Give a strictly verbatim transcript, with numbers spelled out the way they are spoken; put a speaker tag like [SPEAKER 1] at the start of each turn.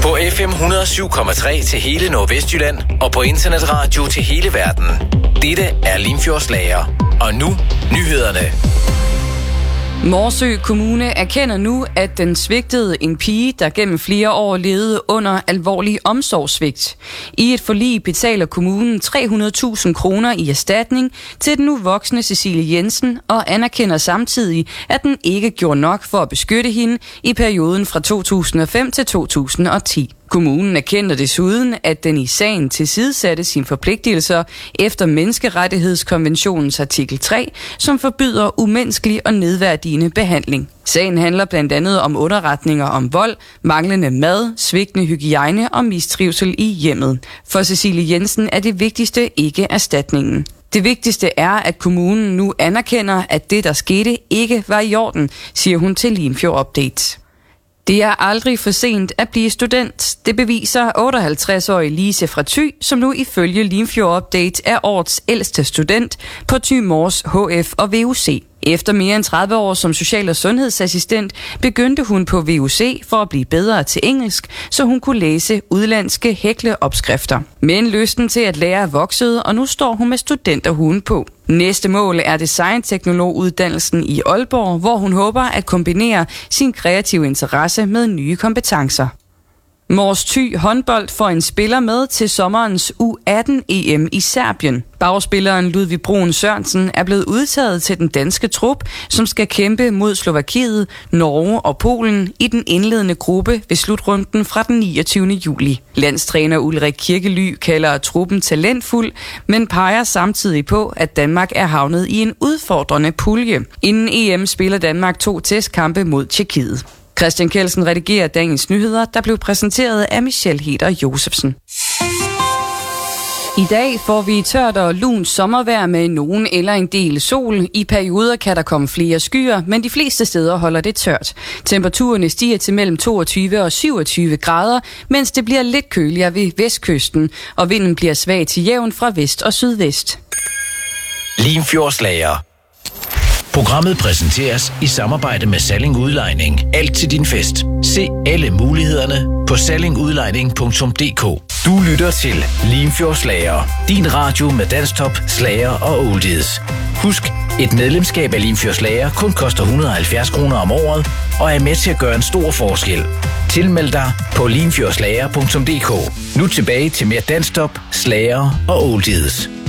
[SPEAKER 1] På F M et hundrede og syv komma tre til hele Nordvestjylland og på internetradio til hele verden. Dette er Limfjordslager. Og nu nyhederne.
[SPEAKER 2] Morsø Kommune erkender nu, at den svigtede en pige, der gennem flere år levede under alvorlig omsorgssvigt. I et forlig betaler kommunen tre hundrede tusind kroner i erstatning til den nu voksne Cecilie Jensen og anerkender samtidig, at den ikke gjorde nok for at beskytte hende i perioden fra to tusind og fem til to tusind og ti. Kommunen erkender desuden, at den i sagen tilsidesatte sine forpligtelser efter Menneskerettighedskonventionens artikel tre, som forbyder umenneskelig og nedværdigende behandling. Sagen handler blandt andet om underretninger om vold, manglende mad, svigtende hygiejne og mistrivsel i hjemmet. For Cecilie Jensen er det vigtigste ikke erstatningen. Det vigtigste er, at kommunen nu anerkender, at det, der skete, ikke var i orden, siger hun til Limfjord Update. Det er aldrig for sent at blive student. Det beviser otteoghalvtreds-årige Lise fra Thy, som nu ifølge Limfjord Update er årets ældste student på Thy Mors H F og V U C. Efter mere end tredive år som social- og sundhedsassistent begyndte hun på V U C for at blive bedre til engelsk, så hun kunne læse udlandske hækleopskrifter. Men lysten til at lære voksede, og nu står hun med studenterhuen på. Næste mål er designteknologuddannelsen i Aalborg, hvor hun håber at kombinere sin kreative interesse med nye kompetencer. Mors Thy håndbold får en spiller med til sommerens U atten E M i Serbien. Bagspilleren Ludvig Brun Sørensen er blevet udtaget til den danske trup, som skal kæmpe mod Slovakiet, Norge og Polen i den indledende gruppe ved slutrunden fra den niogtyvende juli. Landstræner Ulrik Kirkely kalder truppen talentfuld, men peger samtidig på, at Danmark er havnet i en udfordrende pulje. Inden E M spiller Danmark to testkampe mod Tjekkiet. Christian Kelsen redigerer dagens nyheder, der blev præsenteret af Michelle Heder Josefsen. I dag får vi tørt og lunt sommervejr med nogen eller en del sol. I perioder kan der komme flere skyer, men de fleste steder holder det tørt. Temperaturerne stiger til mellem toogtyve og syvogtyve grader, mens det bliver lidt køligere ved vestkysten, og vinden bliver svag til jævn fra vest og sydvest.
[SPEAKER 1] Limfjordslager. Programmet præsenteres i samarbejde med Salling Udlejning. Alt til din fest. Se alle mulighederne på salling udlejning punktum d k. Du lytter til Limfjordslager. Din radio med dansktop, slager og oldies. Husk, et medlemskab af Limfjordslager kun koster et hundrede og halvfjerds kroner om året og er med til at gøre en stor forskel. Tilmeld dig på limfjordslager punktum d k. Nu tilbage til mere dansktop, slager og oldies.